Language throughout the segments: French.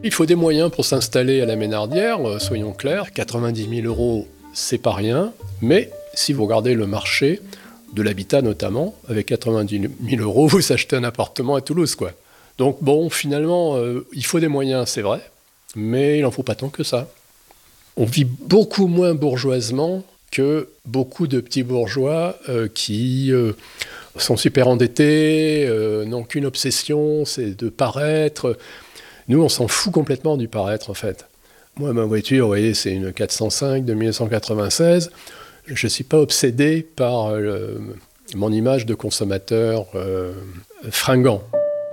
Il faut des moyens pour s'installer à la Ménardière, soyons clairs. 90 000 €, c'est pas rien. Mais si vous regardez le marché, de l'habitat notamment, avec 90 000 €, vous achetez un appartement à Toulouse, quoi. Donc bon, finalement, il faut des moyens, c'est vrai, mais il n'en faut pas tant que ça. On vit beaucoup moins bourgeoisement que beaucoup de petits bourgeois qui sont super endettés, n'ont qu'une obsession, c'est de paraître. Nous, on s'en fout complètement du paraître, en fait. Moi, ma voiture, vous voyez, c'est une 405 de 1996. Je ne suis pas obsédé par mon image de consommateur fringant.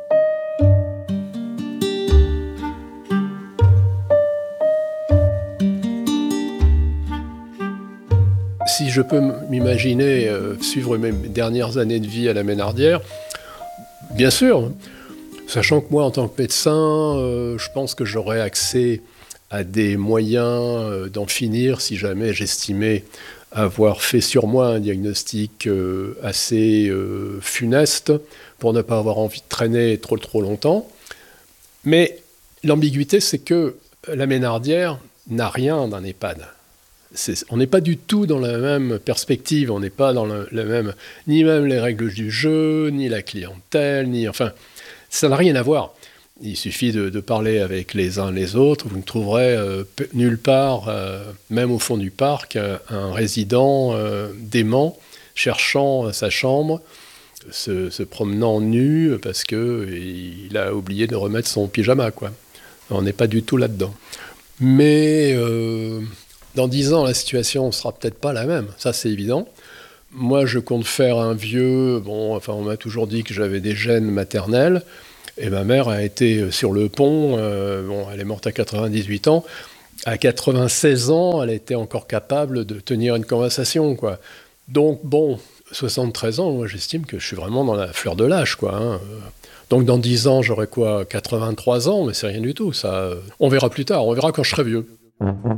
Si je peux m'imaginer suivre mes dernières années de vie à la Ménardière, bien sûr, sachant que moi, en tant que médecin, je pense que j'aurais accès à des moyens d'en finir si jamais j'estimais avoir fait sur moi un diagnostic assez funeste pour ne pas avoir envie de traîner trop longtemps. Mais l'ambiguïté, c'est que la Ménardière n'a rien d'un EHPAD. On n'est pas du tout dans la même perspective, on n'est pas dans le même, ni même les règles du jeu, ni la clientèle, enfin, ça n'a rien à voir. Il suffit de parler avec les uns les autres, vous ne trouverez nulle part, même au fond du parc, un résident dément cherchant sa chambre, se promenant nu parce qu'il a oublié de remettre son pyjama, quoi. On n'est pas du tout là-dedans. Mais dans 10 ans, la situation ne sera peut-être pas la même, ça c'est évident. Moi, je compte faire un vieux, on m'a toujours dit que j'avais des gènes maternels. Et ma mère a été sur le pont, elle est morte à 98 ans. À 96 ans, elle était encore capable de tenir une conversation, quoi. Donc, 73 ans, moi j'estime que je suis vraiment dans la fleur de l'âge, quoi, hein. Donc dans 10 ans, j'aurai 83 ans, mais c'est rien du tout, ça. On verra plus tard, on verra quand je serai vieux.